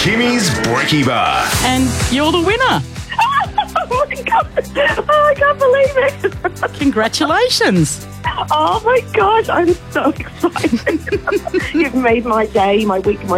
Kimmy's Brekkie Bar. And you're the winner. Oh my God. Oh, I can't believe it. Congratulations. Oh my gosh, I'm so excited. You've made my day, my week, my